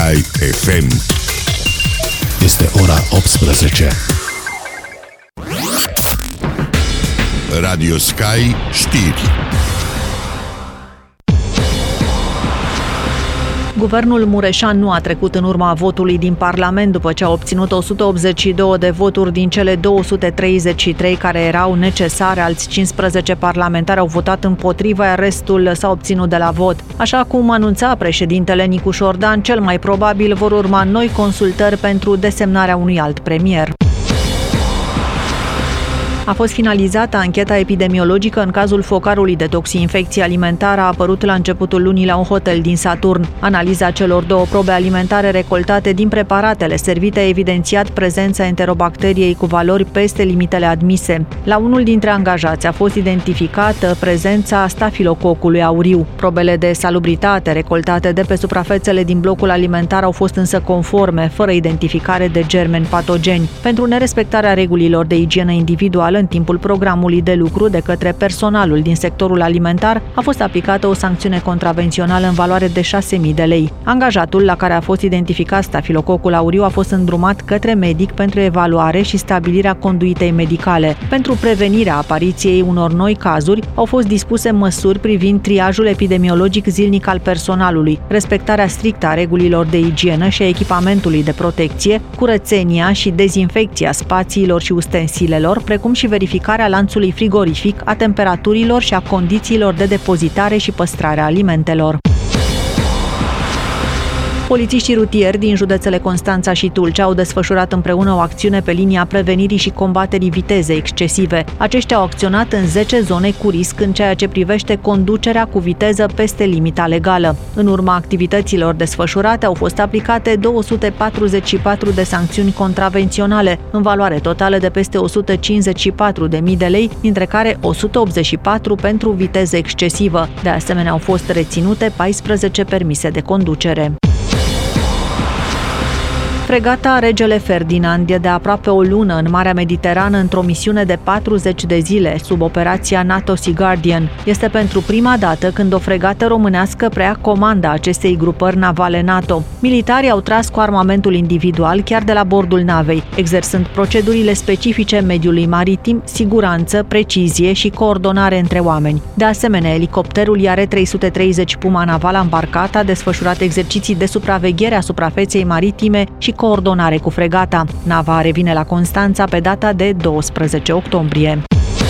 Sky FM. Este ora 18. Radio Sky știri. Guvernul Mureșan nu a trecut în urma votului din Parlament după ce a obținut 182 de voturi din cele 233 care erau necesare. Alți 15 parlamentari au votat împotrivă, iar restul s-a obținut de la vot. Așa cum anunța președintele Nicu Șordan, cel mai probabil vor urma noi consultări pentru desemnarea unui alt premier. A fost finalizată ancheta epidemiologică în cazul focarului de toxinfecție alimentară apărut la începutul lunii la un hotel din Saturn. Analiza celor două probe alimentare recoltate din preparatele servite a evidențiat prezența enterobacteriei cu valori peste limitele admise. La unul dintre angajați a fost identificată prezența stafilococului auriu. Probele de salubritate recoltate de pe suprafețele din blocul alimentar au fost însă conforme, fără identificare de germeni patogeni. Pentru nerespectarea regulilor de igienă individuală în timpul programului de lucru de către personalul din sectorul alimentar, a fost aplicată o sancțiune contravențională în valoare de 6.000 de lei. Angajatul la care a fost identificat stafilococul auriu a fost îndrumat către medic pentru evaluare și stabilirea conduitei medicale. Pentru prevenirea apariției unor noi cazuri, au fost dispuse măsuri privind triajul epidemiologic zilnic al personalului, respectarea strictă a regulilor de igienă și a echipamentului de protecție, curățenia și dezinfecția spațiilor și ustensilelor, precum și verificarea lanțului frigorific, a temperaturilor și a condițiilor de depozitare și păstrare a alimentelor. Polițiștii rutieri din județele Constanța și Tulcea au desfășurat împreună o acțiune pe linia prevenirii și combaterii vitezei excesive. Aceștia au acționat în 10 zone cu risc în ceea ce privește conducerea cu viteză peste limita legală. În urma activităților desfășurate au fost aplicate 244 de sancțiuni contravenționale, în valoare totală de peste 154.000 de lei, dintre care 184 pentru viteză excesivă. De asemenea, au fost reținute 14 permise de conducere. Fregata Regele Ferdinand e de aproape o lună în Marea Mediterană într-o misiune de 40 de zile sub operația NATO Sea Guardian. Este pentru prima dată când o fregată românească preia comanda acestei grupări navale NATO. Militarii au tras cu armamentul individual chiar de la bordul navei, exersând procedurile specifice mediului maritim, siguranță, precizie și coordonare între oameni. De asemenea, elicopterul IR-330 Puma naval Ambarcat a desfășurat exerciții de supraveghere a suprafeței maritime și coordonare cu fregata. Nava revine la Constanța pe data de 12 octombrie.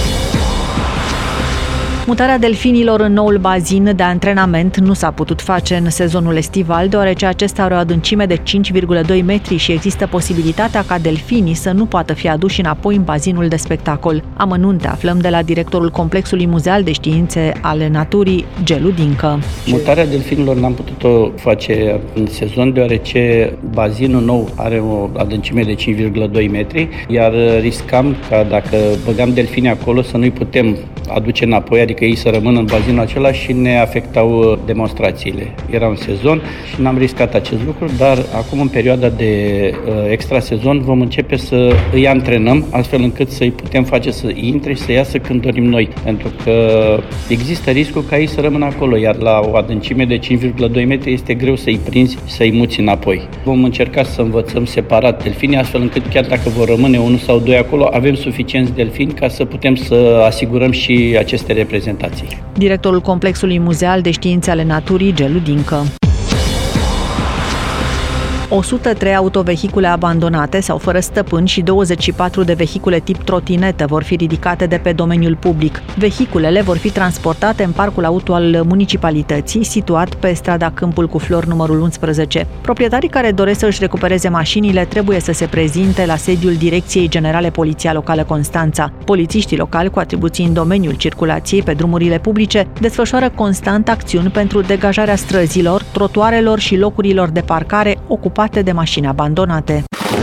Mutarea delfinilor în noul bazin de antrenament nu s-a putut face în sezonul estival, deoarece acesta are o adâncime de 5,2 metri și există posibilitatea ca delfinii să nu poată fi aduși înapoi în bazinul de spectacol. Amănunte aflăm de la directorul Complexului Muzeal de Științe ale Naturii, Gelu Dincă. Mutarea delfinilor n-am putut-o face în sezon, deoarece bazinul nou are o adâncime de 5,2 metri, iar riscam ca dacă băgam delfinii acolo să nu-i putem aduce înapoi, adică ei să rămână în bazinul acela și ne afectau demonstrațiile. Era un sezon și n-am riscat acest lucru, dar acum în perioada de extrasezon vom începe să îi antrenăm astfel încât să-i putem face să intre și să iasă când dorim noi, pentru că există riscul ca ei să rămână acolo, iar la o adâncime de 5,2 metri este greu să-i prinzi, să-i muți înapoi. Vom încerca să învățăm separat delfinii, astfel încât chiar dacă vor rămâne unul sau doi acolo, avem suficienți delfini ca să putem să asigurăm și aceste reprezentații. Directorul Complexului Muzeal de Științe ale Naturii, Gelu Dincă. 103 autovehicule abandonate sau fără stăpân și 24 de vehicule tip trotinetă vor fi ridicate de pe domeniul public. Vehiculele vor fi transportate în parcul auto al municipalității, situat pe strada Câmpul cu Flori numărul 11. Proprietarii care doresc să-și recupereze mașinile trebuie să se prezinte la sediul Direcției Generale Poliția Locală Constanța. Polițiștii locali cu atribuții în domeniul circulației pe drumurile publice desfășoară constant acțiuni pentru degajarea străzilor, trotuarelor și locurilor de parcare ocupate de mașini abandonate.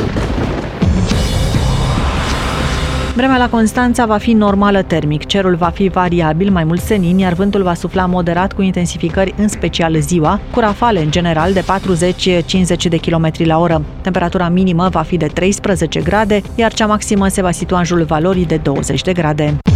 Vremea la Constanța va fi normală termic, cerul va fi variabil, mai mult senin, iar vântul va sufla moderat cu intensificări în special ziua, cu rafale în general de 40-50 de km la oră. Temperatura minimă va fi de 13 grade, iar cea maximă se va situa în jurul valorii de 20 de grade.